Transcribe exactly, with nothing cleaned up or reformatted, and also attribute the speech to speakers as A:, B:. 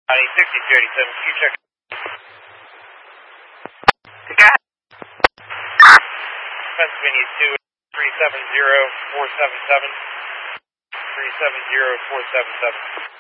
A: sixty-two eighty-seven, Q check. Pennsylvania two, three seven zero four seven seven, three seven zero four seven seven.